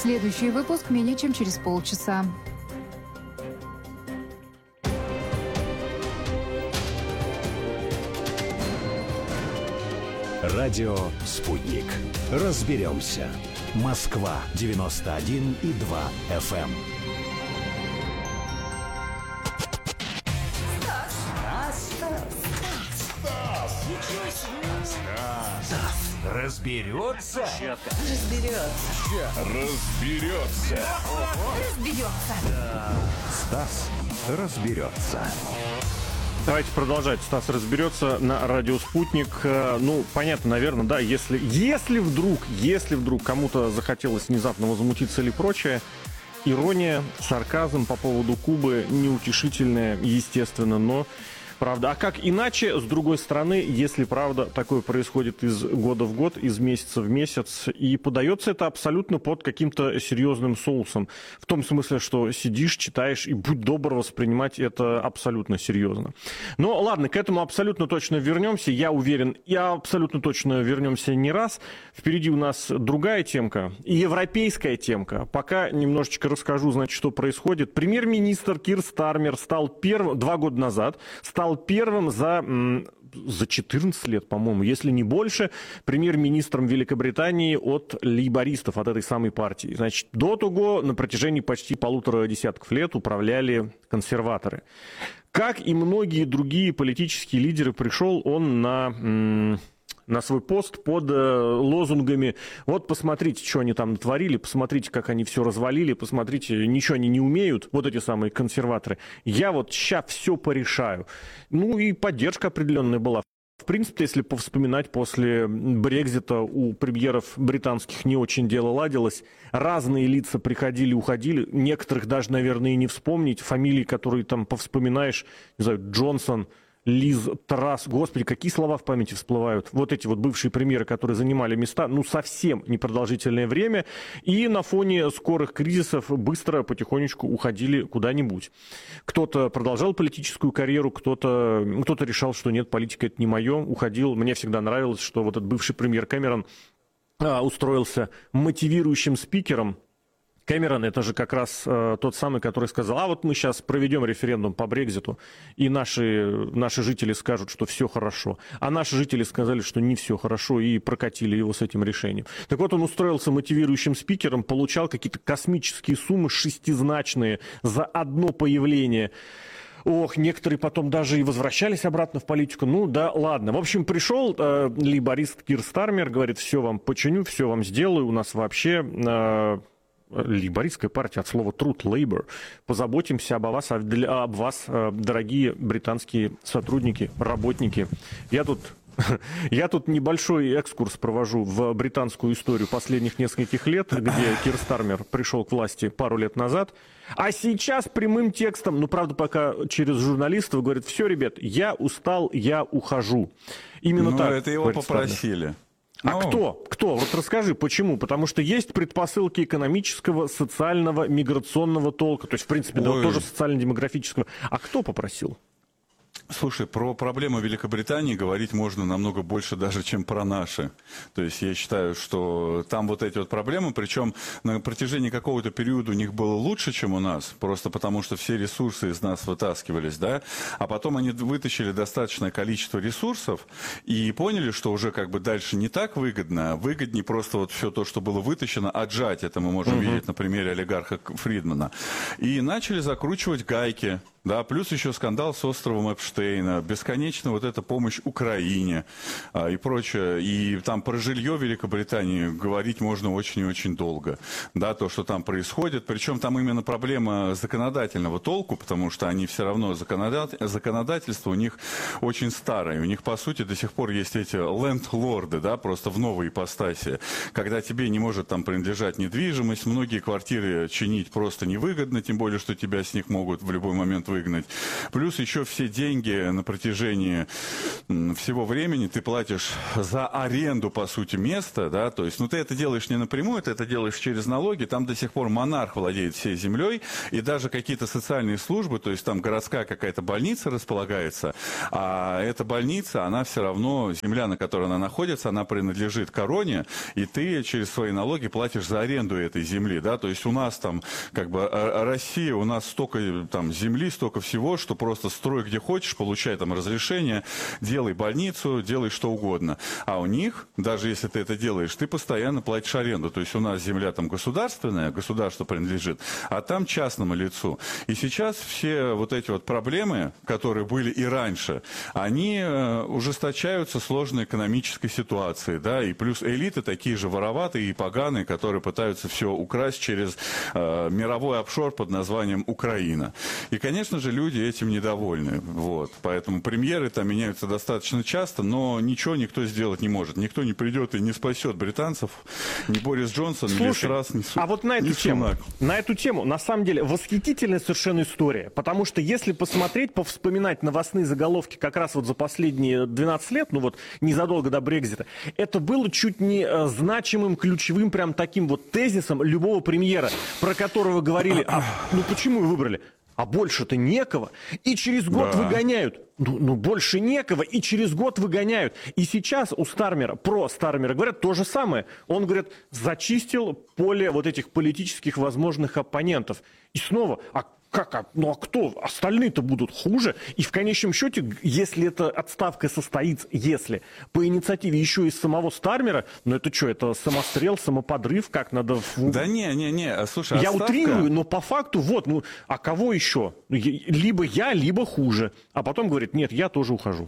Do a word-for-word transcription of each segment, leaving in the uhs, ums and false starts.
Следующий выпуск менее чем через полчаса. Радио «Спутник». Разберемся. Москва девяносто один и два эф эм. Разберется? Разберется. Разберется. Разберется. Стас разберется. Давайте продолжать. Стас разберется на радио «Спутник». Ну, понятно, наверное, да, если, если вдруг, если вдруг кому-то захотелось внезапно возмутиться или прочее, ирония, сарказм по поводу Кубы неутешительная, естественно, но правда. А как иначе, с другой стороны, если правда такое происходит из года в год, из месяца в месяц, и подается это абсолютно под каким-то серьезным соусом. В том смысле, что сидишь, читаешь, и будь добр воспринимать это абсолютно серьезно. Но ладно, к этому абсолютно точно вернемся. Я уверен, я абсолютно точно вернемся не раз. Впереди у нас другая темка, и европейская темка. Пока немножечко расскажу, значит, что происходит. Премьер-министр Кир Стармер стал первым, два года назад, стал первым за, за четырнадцать лет, по-моему, если не больше, премьер-министром Великобритании от лейбористов, от этой самой партии. Значит, до того на протяжении почти полутора десятков лет управляли консерваторы. Как и многие другие политические лидеры, пришел он на... на свой пост под э, лозунгами: вот посмотрите, что они там натворили, посмотрите, как они все развалили, посмотрите, ничего они не умеют, вот эти самые консерваторы. Я вот сейчас все порешаю. Ну и поддержка определенная была. В принципе, если повспоминать, после Брекзита у премьеров британских не очень дело ладилось. Разные лица приходили, уходили. Некоторых даже, наверное, и не вспомнить. Фамилии, которые там повспоминаешь, не знаю, Джонсон, Лиз Трасс, господи, какие слова в памяти всплывают. Вот эти вот бывшие премьеры, которые занимали места, ну, совсем непродолжительное время, и на фоне скорых кризисов быстро, потихонечку уходили куда-нибудь. Кто-то продолжал политическую карьеру, кто-то, кто-то решал, что нет, политика это не мое, уходил. Мне всегда нравилось, что вот этот бывший премьер Кэмерон а, устроился мотивирующим спикером. Кэмерон — это же как раз э, тот самый, который сказал: а вот мы сейчас проведем референдум по Брекзиту, и наши, наши жители скажут, что все хорошо. А наши жители сказали, что не все хорошо, и прокатили его с этим решением. Так вот, он устроился мотивирующим спикером, получал какие-то космические суммы, шестизначные, за одно появление. Ох, некоторые потом даже и возвращались обратно в политику. Ну да, ладно. В общем, пришел э, лейборист Кир Стармер, говорит: все вам починю, все вам сделаю, у нас вообще... Э, лейбористская партия от слова «труд», «labor». Позаботимся об вас, об вас, дорогие британские сотрудники, работники. Я тут, я тут небольшой экскурс провожу в британскую историю последних нескольких лет, где Кир Стармер пришел к власти пару лет назад. А сейчас прямым текстом, ну, правда, пока через журналистов, говорит: все, ребят, я устал, я ухожу. Именно ну, так. Это его попросили. Стармер. А ну. кто? Кто? Вот расскажи, почему? Потому что есть предпосылки экономического, социального, миграционного толка. То есть, в принципе, да, тоже социально-демографического. А кто попросил? Слушай, про проблемы Великобритании говорить можно намного больше даже, чем про наши. То есть я считаю, что там вот эти вот проблемы, причем на протяжении какого-то периода у них было лучше, чем у нас, просто потому что все ресурсы из нас вытаскивались, да, а потом они вытащили достаточное количество ресурсов и поняли, что уже как бы дальше не так выгодно, а выгоднее просто вот все то, что было вытащено, отжать. Это мы можем uh-huh. видеть на примере олигарха Фридмана. И начали закручивать гайки. Да, плюс еще скандал с островом Эпштейна, бесконечно вот эта помощь Украине а, и прочее. И там про жилье в Великобритании говорить можно очень и очень долго. Да, то, что там происходит. Причем там именно проблема законодательного толку, потому что они все равно, законодат... законодательство у них очень старое. У них, по сути, до сих пор есть эти лендлорды, да, просто в новой ипостаси. Когда тебе не может там принадлежать недвижимость, многие квартиры чинить просто невыгодно, тем более, что тебя с них могут в любой момент выгнать. Плюс еще все деньги на протяжении всего времени ты платишь за аренду, по сути, места, да, то есть, ну, ты это делаешь не напрямую, ты это делаешь через налоги, там до сих пор монарх владеет всей землей, и даже какие-то социальные службы, то есть там городская какая-то больница располагается, а эта больница, она все равно, земля, на которой она находится, она принадлежит короне, и ты через свои налоги платишь за аренду этой земли, да, то есть у нас там, как бы, Россия, у нас столько там земли, столько всего, что просто строй где хочешь, получай там разрешение, делай больницу, делай что угодно. А у них, даже если ты это делаешь, ты постоянно платишь аренду. То есть у нас земля там государственная, государство принадлежит, а там частному лицу. И сейчас все вот эти вот проблемы, которые были и раньше, они э, ужесточаются сложной экономической ситуацией, да, и плюс элиты такие же вороватые и поганые, которые пытаются все украсть через э, мировой офшор под названием Украина. И, конечно же, люди этим недовольны. Вот. Поэтому премьеры там меняются достаточно часто, но ничего никто сделать не может. Никто не придет и не спасет британцев, ни Борис Джонсон, ни Лиз Трасс, ни Су... А вот на эту тему, Сунак. на эту тему, на самом деле, восхитительная совершенно история. Потому что если посмотреть, повспоминать новостные заголовки как раз вот за последние двенадцать лет, ну вот незадолго до Брексита, это было чуть не э, значимым, ключевым прям таким вот тезисом любого премьера, про которого говорили, а, ну почему вы выбрали? А больше-то некого. И через год да. выгоняют. Ну, ну, больше некого. И через год выгоняют. И сейчас у Стармера, про Стармера говорят то же самое. Он, говорит, зачистил поле вот этих политических возможных оппонентов. И снова, а как, а, ну а кто? Остальные-то будут хуже. И в конечном счете, если эта отставка состоится, если по инициативе еще и самого Стармера, ну это что, это самострел, самоподрыв, как надо... Да не, не, не, слушай, я отставка... утрирую, но по факту, вот, ну, а кого еще? Либо я, либо хуже. А потом говорит, нет, я тоже ухожу.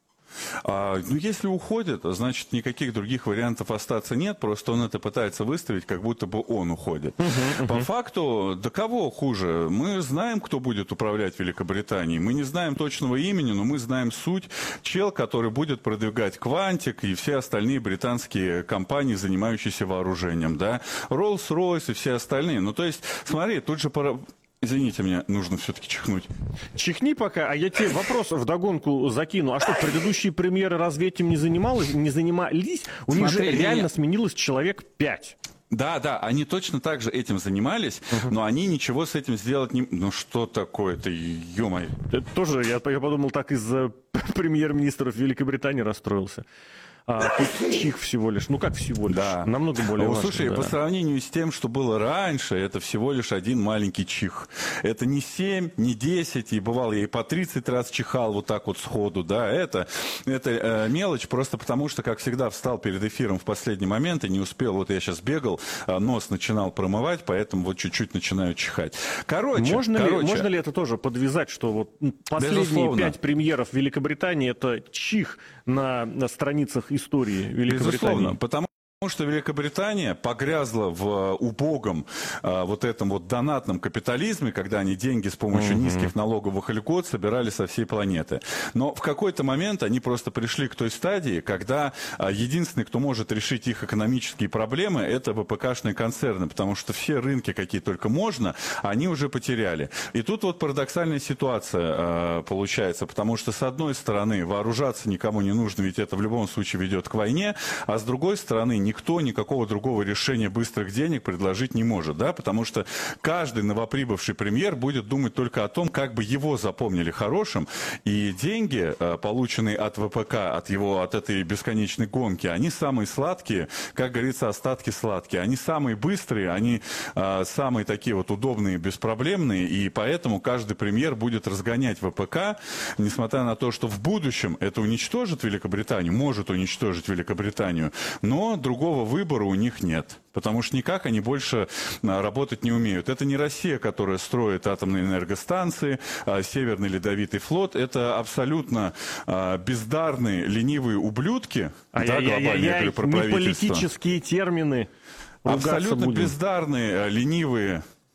А, ну, если уходит, значит, никаких других вариантов остаться нет, просто он это пытается выставить, как будто бы он уходит. Uh-huh, uh-huh. По факту, до кого хуже? Мы знаем, кто будет управлять Великобританией. Мы не знаем точного имени, но мы знаем суть. Чел, который будет продвигать Квантик и все остальные британские компании, занимающиеся вооружением, да, Rolls-Royce и все остальные. Ну, то есть, смотри, тут же пора... Извините, мне нужно все-таки чихнуть. Чихни пока, а я тебе вопрос вдогонку закину. А что, предыдущие премьеры разве этим не занимались? Не занимались? У них Смотри, же реально нет. сменилось человек пять. Да, да, они точно так же этим занимались, uh-huh. но они ничего с этим сделать не... Ну что такое-то, ё-моё. Это тоже, я, я подумал, так из-за премьер-министров Великобритании расстроился. А тут чих всего лишь. Ну как всего лишь? Да. Намного более О, важно. слушай, да. по сравнению с тем, что было раньше, это всего лишь один маленький чих. Это не семь, не десять, и бывало, я и по тридцать раз чихал вот так вот сходу, да, это, это э, мелочь, просто потому что, как всегда, встал перед эфиром в последний момент и не успел, вот я сейчас бегал, нос начинал промывать, поэтому вот чуть-чуть начинаю чихать. Короче, можно, короче, ли, можно ли это тоже подвязать, что вот последние безусловно. пять премьеров Великобритании это чих на, на страницах истории Великобритании? Безусловно, потому Потому что Великобритания погрязла в убогом а, вот этом вот донатном капитализме, когда они деньги с помощью mm-hmm. низких налоговых льгот собирали со всей планеты. Но в какой-то момент они просто пришли к той стадии, когда а, единственный, кто может решить их экономические проблемы, это ВПКшные концерны, потому что все рынки, какие только можно, они уже потеряли. И тут вот парадоксальная ситуация а, получается, потому что с одной стороны вооружаться никому не нужно, ведь это в любом случае ведет к войне, а с другой стороны никто никакого другого решения быстрых денег предложить не может, да, потому что каждый новоприбывший премьер будет думать только о том, как бы его запомнили хорошим, и деньги, полученные от ВПК, от его, от этой бесконечной гонки, они самые сладкие, как говорится, остатки сладкие, они самые быстрые, они а, самые такие вот удобные, беспроблемные, и поэтому каждый премьер будет разгонять ВПК, несмотря на то, что в будущем это уничтожит Великобританию, может уничтожить Великобританию, но другого выбора у них нет, потому что никак они больше а, работать не умеют. Это не Россия, которая строит атомные энергостанции, а, Северный Ледовитый флот, это абсолютно а, бездарные, ленивые ублюдки, а да, я, глобально, я, я, я говорю про не правительство. политические термины. Абсолютно будем. бездарные, ленивые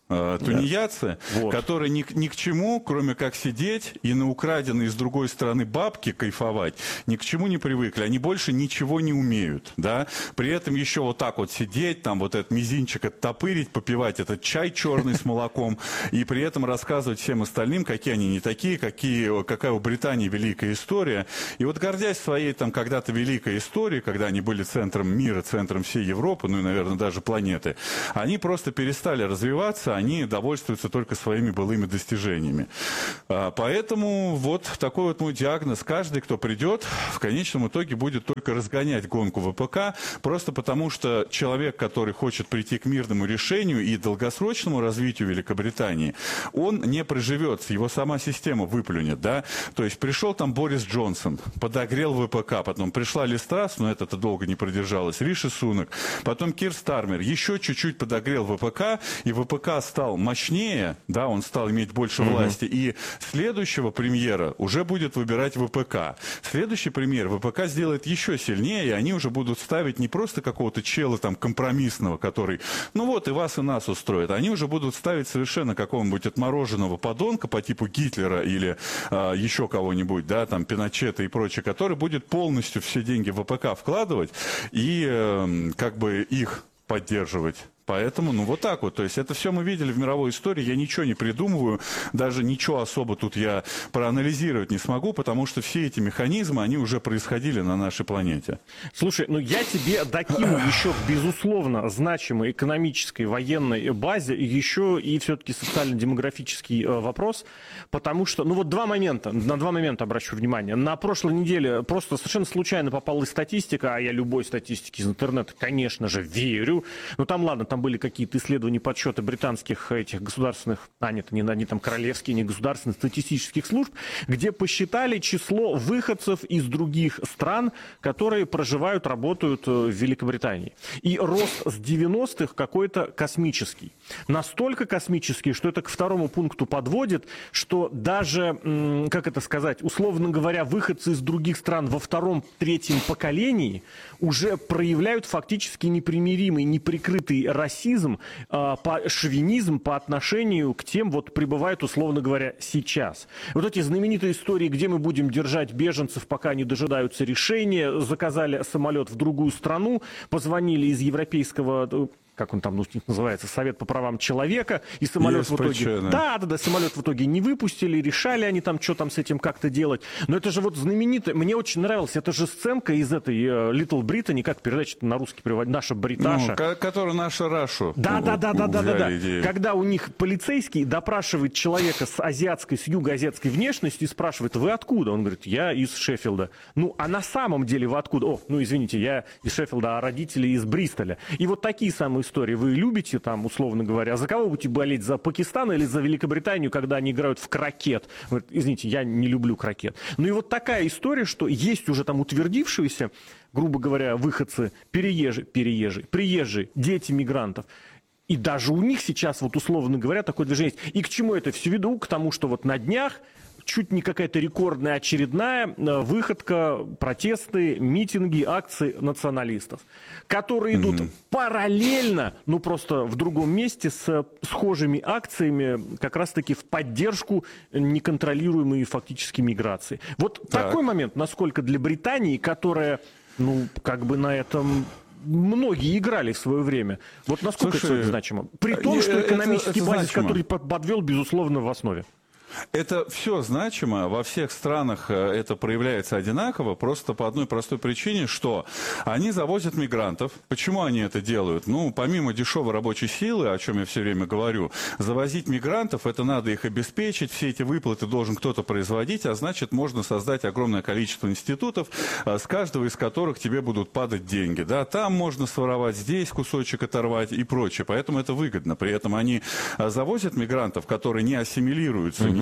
э, тунеядцы, Вот. которые ни, ни к чему, кроме как сидеть и на украденные с другой стороны бабки кайфовать, ни к чему не привыкли. Они больше ничего не умеют, да. При этом еще вот так вот сидеть, там вот этот мизинчик оттопырить, попивать этот чай черный с молоком, и при этом рассказывать всем остальным, какие они не такие, какие, какая у Британии великая история. И вот гордясь своей там когда-то великой историей, когда они были центром мира, центром всей Европы, ну и, наверное, даже планеты, они просто перестали развиваться, они довольствуются только своими былыми достижениями. А, поэтому вот такой вот мой диагноз. Каждый, кто придет, в конечном итоге будет только разгонять гонку ВПК, просто потому что человек, который хочет прийти к мирному решению и долгосрочному развитию Великобритании, он не приживется, его сама система выплюнет, да. То есть пришел там Борис Джонсон, подогрел ВПК, потом пришла Ли Страс, но это-то долго не продержалось, Риши Сунак, потом Кир Стармер, еще чуть-чуть подогрел ВПК, и ВПК стал мощнее, да, он стал иметь больше Угу. власти, и следующего премьера уже будет выбирать ВПК. Следующий премьер ВПК сделает еще сильнее, и они уже будут ставить не просто какого-то чела там компромиссного, который, ну вот, и вас, и нас устроит, они уже будут ставить совершенно какого-нибудь отмороженного подонка по типу Гитлера или а, еще кого-нибудь, да, там, Пиночета и прочее, который будет полностью все деньги в ВПК вкладывать и э, как бы их поддерживать. Поэтому, ну, вот так вот. То есть это все мы видели в мировой истории. Я ничего не придумываю, даже ничего особо тут я проанализировать не смогу, потому что все эти механизмы, они уже происходили на нашей планете. Слушай, ну я тебе докину еще к безусловно значимой экономической военной базе еще и все-таки социально-демографический э, вопрос, потому что, ну вот два момента, на два момента обращу внимание. На прошлой неделе просто совершенно случайно попалась статистика, а я любой статистике из интернета, конечно же, верю. Ну там, ладно, там были какие-то исследования, подсчеты британских этих государственных, а нет, не они там королевские, не государственных статистических служб, где посчитали число выходцев из других стран, которые проживают, работают в Великобритании. И рост с девяностых какой-то космический. Настолько космический, что это к второму пункту подводит, что даже, как это сказать, условно говоря, выходцы из других стран во втором-третьем поколении уже проявляют фактически непримиримый, неприкрытый расизм, э, по, шовинизм по отношению к тем, вот прибывают, условно говоря, сейчас. Вот эти знаменитые истории, где мы будем держать беженцев, пока они дожидаются решения, заказали самолет в другую страну, позвонили из европейского... как он там называется, Совет по правам человека, и самолет в итоге... Да, да, да, самолет в итоге не выпустили, решали они там, что там с этим как-то делать. Но это же вот знаменитое, мне очень нравилось, это же сценка из этой uh, Little Britain, как передача на русский переводить, наша Бриташа. Ну, которая наша Рашу. Да, да, да, да, да, да, да. Идею. Когда у них полицейский допрашивает человека с азиатской, с юго-азиатской внешностью и спрашивает, вы откуда? Он говорит, я из Шеффилда. Ну, а на самом деле вы откуда? О, ну, извините, я из Шеффилда, а родители из Бристоля. И вот такие самые истории вы любите, там, условно говоря. За кого будете болеть? За Пакистан или за Великобританию, когда они играют в крокет? Говорит, извините, я не люблю крокет. Ну и вот такая история, что есть уже там утвердившиеся, грубо говоря, выходцы, переезжие, переезжие, приезжие, дети мигрантов. И даже у них сейчас, вот условно говоря, такое движение есть. И к чему это все веду? К тому, что вот на днях чуть не какая-то рекордная очередная выходка, протесты, митинги, акции националистов, которые идут mm-hmm. параллельно, ну просто в другом месте с схожими акциями, как раз-таки в поддержку неконтролируемой фактически миграции. Вот так. Такой момент, насколько для Британии, которая, ну, как бы на этом... Многие играли в свое время. Вот насколько Слушай, это значимо? При том, что экономический это, это базис, значимо. Который подвел, безусловно, в основе. Это все значимо, во всех странах это проявляется одинаково, просто по одной простой причине, что они завозят мигрантов. Почему они это делают? Ну, помимо дешевой рабочей силы, о чем я все время говорю, завозить мигрантов, это надо их обеспечить, все эти выплаты должен кто-то производить, а значит, можно создать огромное количество институтов, с каждого из которых тебе будут падать деньги. Да? Там можно своровать, здесь кусочек оторвать и прочее, поэтому это выгодно. При этом они завозят мигрантов, которые не ассимилируются, mm-hmm.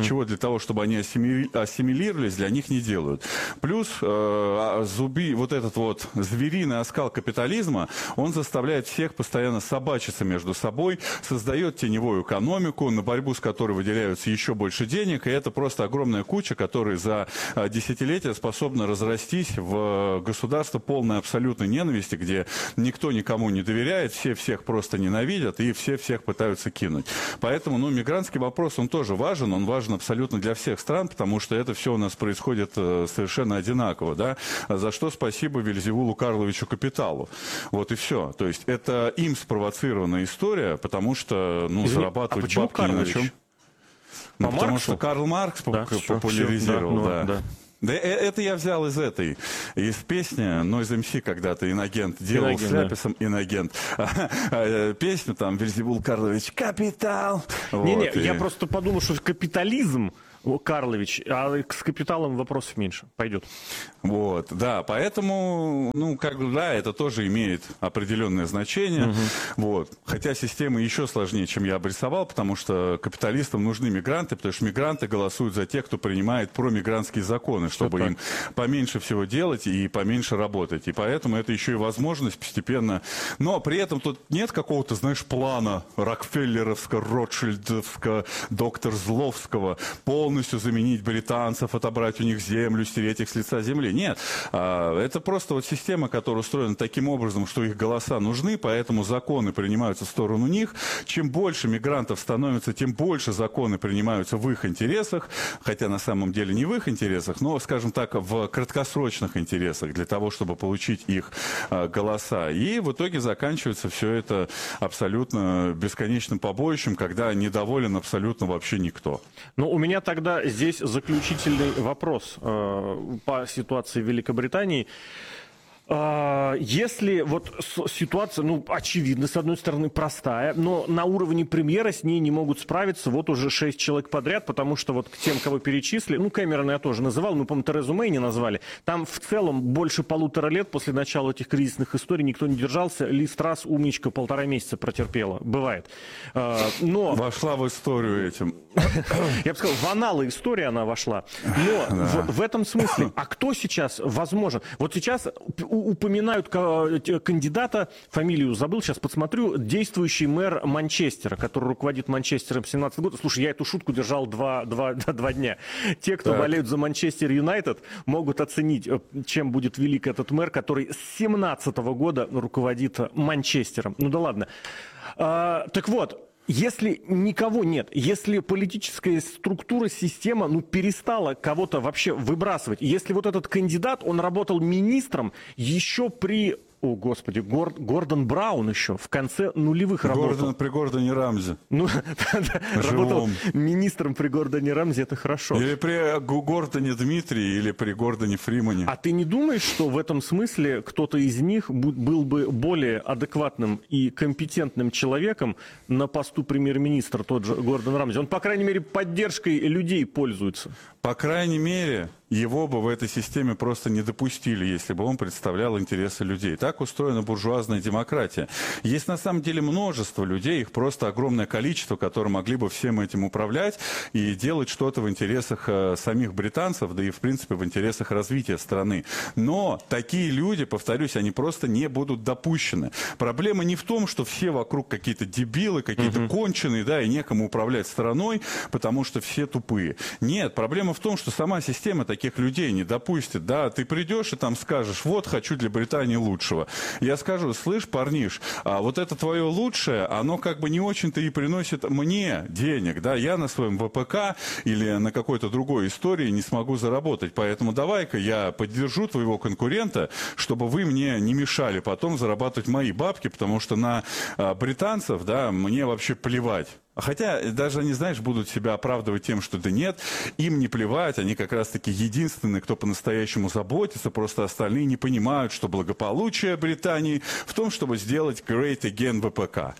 ничего для того, чтобы они ассимили- ассимилировались, для них не делают. Плюс э, зуби, вот этот вот звериный оскал капитализма, он заставляет всех постоянно собачиться между собой, создает теневую экономику, на борьбу с которой выделяются еще больше денег, и это просто огромная куча, которая за э, десятилетия способна разрастись в государство полной абсолютной ненависти, где никто никому не доверяет, все всех просто ненавидят, и все всех пытаются кинуть. Поэтому, ну, мигрантский вопрос, он тоже важен, он важен абсолютно для всех стран, потому что это все у нас происходит э, совершенно одинаково, да, за что спасибо Вельзевулу Карловичу Капиталу. Вот и все. То есть это им спровоцированная история, потому что, ну, Извини, зарабатывать а почему бабки ни на Карлович? чем. Ну, По потому Марксу? что Карл Маркс Да, поп- всё, популяризировал, всё, да, да. ну, да. Да, э- это я взял из этой, из песни Noise эм си когда-то «Инагент» делал «Инагент», с Ляписом «Инагент». Песню там Вельзевул Карлович «Капитал». Не-не, Вот, и- я просто подумал, что капитализм, о, Карлович, а с капиталом вопросов меньше. Пойдет. Вот, да, поэтому, ну, как бы, да, это тоже имеет определенное значение, угу. Вот. Хотя система еще сложнее, чем я обрисовал, потому что капиталистам нужны мигранты, потому что мигранты голосуют за тех, кто принимает промигрантские законы, чтобы Вот им поменьше всего делать и поменьше работать. И поэтому это еще и возможность постепенно... Но при этом тут нет какого-то, знаешь, плана Рокфеллеровско-Ротшильдовского, доктор Зловского, полностью заменить британцев, отобрать у них землю, стереть их с лица земли. Нет, это просто вот система, которая устроена таким образом, что их голоса нужны, поэтому законы принимаются в сторону них. Чем больше мигрантов становится, тем больше законы принимаются в их интересах, хотя на самом деле не в их интересах, но, скажем так, в краткосрочных интересах, для того, чтобы получить их голоса. И в итоге заканчивается все это абсолютно бесконечным побоищем, когда недоволен абсолютно вообще никто. Ну, у меня тогда здесь заключительный вопрос э, по ситуации в Великобритании. Э, если вот ситуация, ну, очевидно, с одной стороны, простая, но на уровне премьера с ней не могут справиться вот уже шесть человек подряд, потому что вот к тем, кого перечислили, ну, Кэмерона я тоже называл, мы, по-моему, Терезу Мэй не назвали, там в целом больше полутора лет после начала этих кризисных историй никто не держался, Ли Страс, умничка, полтора месяца протерпела, бывает. Э, но... Вошла в историю этим. Я бы сказал, в аналы истории она вошла. Но да. в, в этом смысле, а кто сейчас возможен? Вот сейчас упоминают кандидата, фамилию забыл, сейчас подсмотрю, действующий мэр Манчестера, который руководит Манчестером семнадцатого года. Слушай, я эту шутку держал два, два, два дня. Те, кто так. болеют за Манчестер Юнайтед, могут оценить, чем будет велик этот мэр, который с семнадцатого года руководит Манчестером. Ну да ладно. А, так вот, если никого нет, если политическая структура, система, ну, перестала кого-то вообще выбрасывать, если вот этот кандидат, он работал министром еще при... О, господи, Гор, Гордон Браун еще в конце нулевых Гордон, работал. При Гордоне Рамзи. Ну, работал министром при Гордоне Рамзи, это хорошо. Или при Гордоне Дмитрии, или при Гордоне Фримане. А ты не думаешь, что в этом смысле кто-то из них был бы более адекватным и компетентным человеком на посту премьер-министра, тот же Гордон Рамзи? Он, по крайней мере, поддержкой людей пользуется. По крайней мере, его бы в этой системе просто не допустили, если бы он представлял интересы людей. Так устроена буржуазная демократия. Есть на самом деле множество людей, их просто огромное количество, которые могли бы всем этим управлять и делать что-то в интересах э, самих британцев, да и в принципе в интересах развития страны. Но такие люди, повторюсь, они просто не будут допущены. Проблема не в том, что все вокруг какие-то дебилы, какие-то uh-huh. конченые, да, и некому управлять страной, потому что все тупые. Нет, проблема в том, что сама система таких людей не допустит. Да, ты придешь и там скажешь, вот, хочу для Британии лучшего. Я скажу, слышь, парниш, а вот это твое лучшее, оно как бы не очень-то и приносит мне денег, да, я на своем ВПК или на какой-то другой истории не смогу заработать, поэтому давай-ка я поддержу твоего конкурента, чтобы вы мне не мешали потом зарабатывать мои бабки, потому что на а, британцев, да, мне вообще плевать. Хотя даже они, знаешь, будут себя оправдывать тем, что да нет, им не плевать, они как раз-таки единственные, кто по-настоящему заботится, просто остальные не понимают, что благополучие Британии в том, чтобы сделать Great Again ВПК.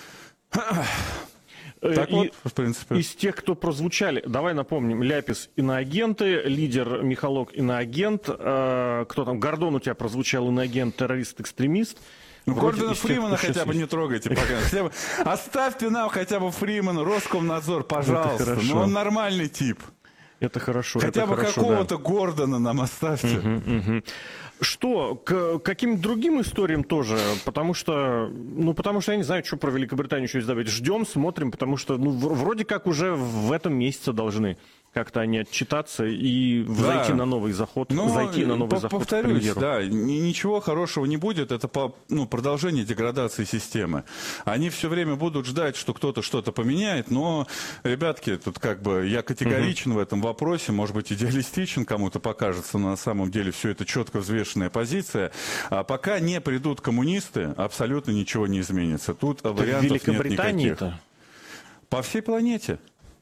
Так и, вот, в принципе. Из тех, кто прозвучали, давай напомним, Ляпис иноагенты, лидер Михалок иноагент, э, кто там, Гордон у тебя прозвучал иноагент, террорист-экстремист. Ну, Вроде Гордона из тех, Фримана кто хотя щас бы есть. не трогайте пока. Хотя бы оставьте нам хотя бы Фримана, Роскомнадзор, пожалуйста. хорошо. Ну, он нормальный тип. Это хорошо. Хотя это бы хорошо, какого-то Гордона нам оставьте. да. Мгм. Что, к каким-то другим историям тоже? Потому что, ну, потому что я не знаю, что про Великобританию еще добавить. Ждем, смотрим, потому что, ну, в- вроде как уже в этом месяце должны как-то они отчитаться и Да. зайти на новый заход, Ну, зайти на новый по- заход к повторюсь, премьеру. да, ни- ничего хорошего не будет. Это по, ну, продолжение деградации системы. Они все время будут ждать, что кто-то что-то поменяет, но, ребятки, тут как бы я категоричен в этом вопросе, может быть, идеалистичен кому-то покажется, но на самом деле все это четко взвешенная позиция. А пока не придут коммунисты, абсолютно ничего не изменится. Тут Так в вариантов нет никаких. Великобритании-то? По всей планете.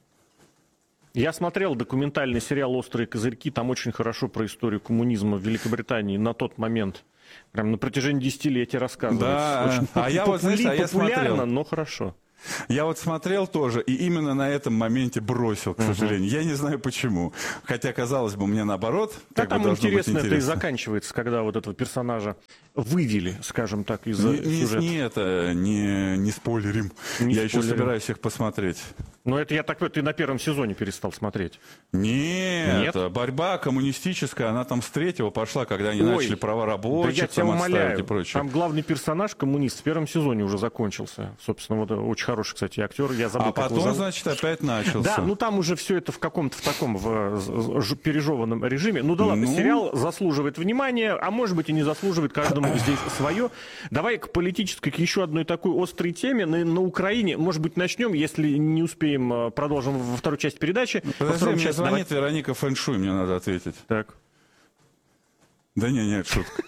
Я смотрел документальный сериал «Острые козырьки», там очень хорошо про историю коммунизма в Великобритании на тот момент. Прям на протяжении десятилетий рассказывается. Да, Очень а я попули- вот, знаешь, а я популярно, смотрел. но хорошо. Я вот смотрел тоже, и именно на этом моменте бросил, к сожалению. Я не знаю почему. Хотя, казалось бы, мне наоборот, Да, как бы там должно интересно, быть это и интересно. заканчивается, когда вот этого персонажа вывели, скажем так, из Не, не- сюжета. не это, не, не спойлерим. Не я еще спойлерим. собираюсь их посмотреть. Но это я так, ты на первом сезоне перестал смотреть. Нет, Нет? борьба коммунистическая, она там с третьего пошла, когда они Ой, начали права Да рабочих я тебя там отстаивать умоляю, и прочее. там главный персонаж, коммунист, в первом сезоне уже закончился. Собственно, вот очень хороший, кстати, актер, я забыл, А как его потом, зовут. значит, опять начался. Да, ну там уже все это в каком-то в таком в, з- з- пережеванном режиме. Ну да ладно, Ну. сериал заслуживает внимания, а может быть и не заслуживает, каждому здесь свое. Давай к политической, к еще одной такой острой теме. На, на Украине, может быть, начнем, если не успеем, э, продолжим во второй части передачи. Во Подожди, втором мне части звонит Вероника Фэншуй, мне надо ответить. давай- Так. Да не, нет, шутка.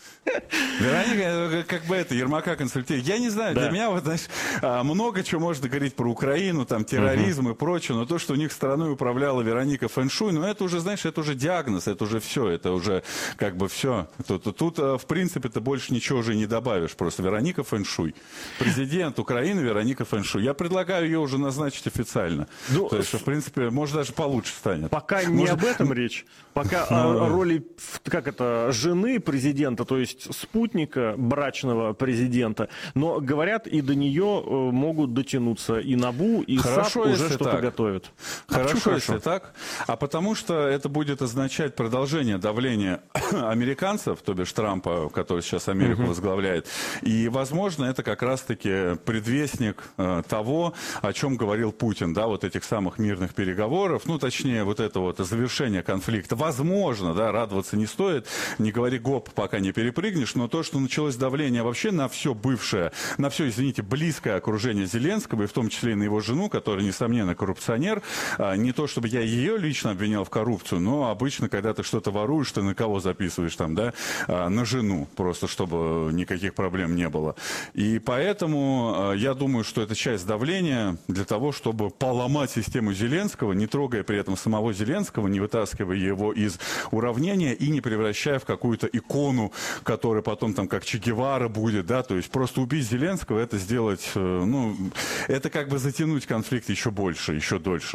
Вероника, э, как бы это, Ермака консультирует. Я не знаю, Да. для меня, вот, знаешь, а, много чего можно говорить про Украину, там, терроризм и прочее, но то, что у них страной управляла Вероника Фэншуй, ну, это уже, знаешь, это уже диагноз, это уже все, это уже, как бы, все. Тут, тут, э, в принципе, ты больше ничего уже не добавишь, просто Вероника Фэншуй. Президент Украины Вероника Фэншуй. Я предлагаю ее уже назначить официально. Ну, то есть, что, в принципе, может, даже получше станет. Пока не Может- об этом речь, пока Ну, о роли, в- как это, жены президента, то есть спутника брачного президента, но говорят, и до нее э, могут дотянуться и НАБУ, и Хорошо, САП уже если что-то так. готовят. А Хорошо, почему если так. А потому что это будет означать продолжение давления американцев, то бишь Трампа, который сейчас Америку возглавляет. И, возможно, это как раз-таки предвестник э, того, о чем говорил Путин, да, вот этих самых мирных переговоров, ну, точнее, вот это вот завершение конфликта. Возможно, да, радоваться не стоит, не говори гоп, пока не перепрыгнешь, но то, что началось давление вообще на все бывшее, на все, извините, близкое окружение Зеленского, и в том числе и на его жену, которая, несомненно, коррупционер, а, не то, чтобы я ее лично обвинял в коррупцию, но обычно, когда ты что-то воруешь, ты на кого записываешь там, да, А, на жену, просто чтобы никаких проблем не было. И поэтому а, я думаю, что это часть давления для того, чтобы поломать систему Зеленского, не трогая при этом самого Зеленского, не вытаскивая его из уравнения и не превращая в какую-то икону, которая потом там как Че Гевара будет, да, то есть просто убить Зеленского, это сделать, э, ну, это как бы затянуть конфликт еще больше, еще дольше.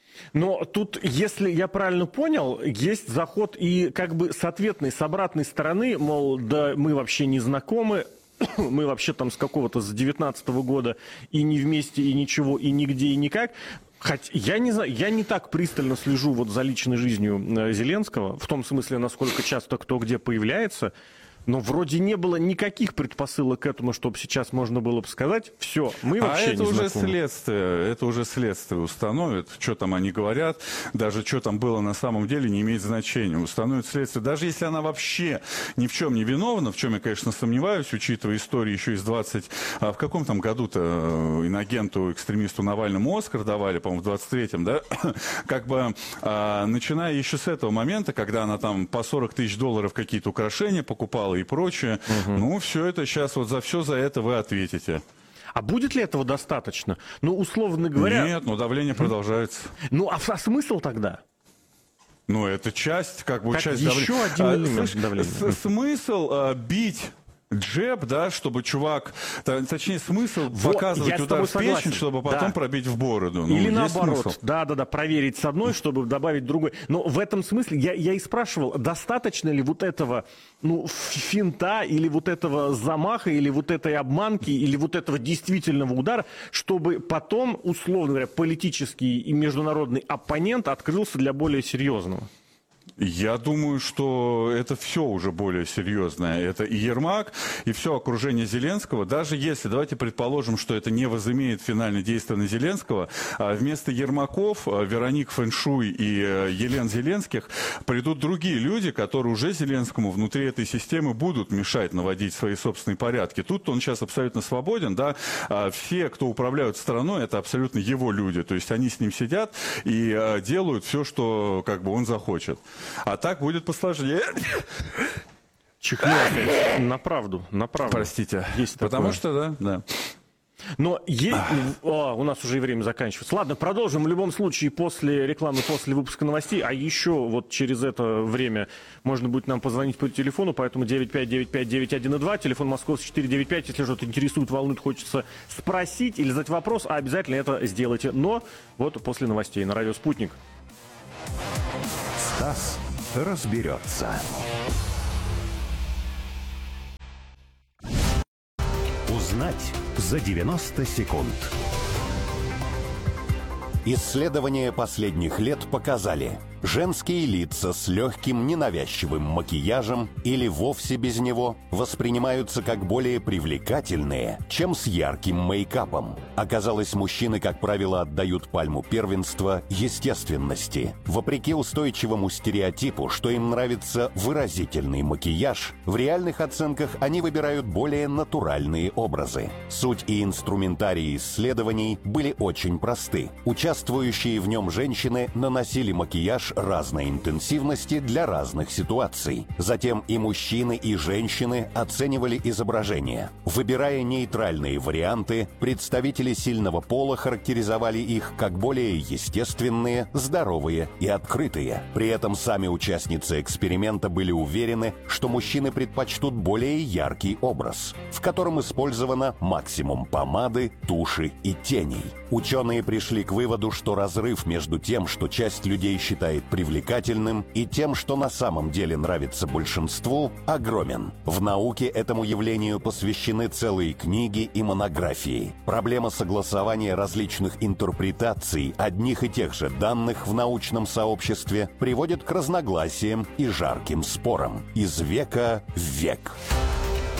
Но тут, если я правильно понял, есть заход и как бы с ответной, с обратной стороны, мол, да мы вообще не знакомы, мы вообще там с какого-то, с девятнадцатого года и не вместе, и ничего, и нигде, и никак. Хотя я не знаю, я не так пристально слежу вот за личной жизнью э, Зеленского, в том смысле, насколько часто кто где появляется. Но вроде не было никаких предпосылок к этому, чтобы сейчас можно было бы сказать, все, мы вообще а это не уже знакомы. следствие, это уже следствие установит, что там они говорят, даже что там было на самом деле не имеет значения. Установит следствие, даже если она вообще ни в чем не виновна, в чем я, конечно, сомневаюсь, учитывая историю еще из двадцать... А в каком там году-то инагенту, экстремисту Навальному Оскар давали, по-моему, в двадцать третьем, да? Как бы, а, начиная еще с этого момента, когда она там по сорок тысяч долларов какие-то украшения покупала и прочее, угу. Ну, все это сейчас, вот за все за это вы ответите. А будет ли этого достаточно? Ну, условно говоря... Нет, но давление mm-hmm. продолжается. Ну, а, а смысл тогда? Ну, это часть, как бы, как часть еще давления. один элемент а, слышь, давления. С- смысл а, бить джеб, да, чтобы чувак, т- точнее, смысл Вот, показывать я с удар тобой в печень, согласен. чтобы потом Да. пробить в бороду. Ну, Или есть наоборот, смысл? да-да-да, проверить с одной, чтобы добавить другой. Но в этом смысле я, я и спрашивал, достаточно ли вот этого ну, финта, или вот этого замаха, или вот этой обманки, или вот этого действительного удара, чтобы потом, условно говоря, политический и международный оппонент открылся для более серьезного? Я думаю, что это все уже более серьезное. Это и Ермак, и все окружение Зеленского. Даже если, давайте предположим, что это не возымеет финальное действие на Зеленского, а вместо Ермаков, Вероник Фэншуй и Елен Зеленских придут другие люди, которые уже Зеленскому внутри этой системы будут мешать наводить свои собственные порядки. Тут он сейчас абсолютно свободен, да. Все, кто управляют страной, это абсолютно его люди. То есть они с ним сидят и делают все, что как бы он захочет. А так будет посложнее. Чихнул на правду, на правду. Простите. Есть Потому такое. что, да, да. Но е... О, у нас уже и время заканчивается. Ладно, продолжим в любом случае после рекламы, после выпуска новостей. А еще вот через это время можно будет нам позвонить по телефону, поэтому девять пять девять пять девять один два, телефон московский четыре девять пять. Если что-то интересует, волнует, хочется спросить или задать вопрос, а обязательно это сделайте. Но вот после новостей на радио «Спутник». Стас разберется. Узнать за девяносто секунд. Исследования последних лет показали, женские лица с легким ненавязчивым макияжем или вовсе без него воспринимаются как более привлекательные, чем с ярким мейкапом. Оказалось, мужчины, как правило, отдают пальму первенства естественности. Вопреки устойчивому стереотипу, что им нравится выразительный макияж, в реальных оценках они выбирают более натуральные образы. Суть и инструментарий исследований были очень просты. Участвующие в нем женщины наносили макияж разной интенсивности для разных ситуаций. Затем и мужчины, и женщины оценивали изображения. Выбирая нейтральные варианты, представители сильного пола характеризовали их как более естественные, здоровые и открытые. При этом сами участницы эксперимента были уверены, что мужчины предпочтут более яркий образ, в котором использовано максимум помады, туши и теней. Ученые пришли к выводу, что разрыв между тем, что часть людей считает привлекательным, и тем, что на самом деле нравится большинству, огромен. В науке этому явлению посвящены целые книги и монографии. Проблема согласования различных интерпретаций одних и тех же данных в научном сообществе приводит к разногласиям и жарким спорам из века в век.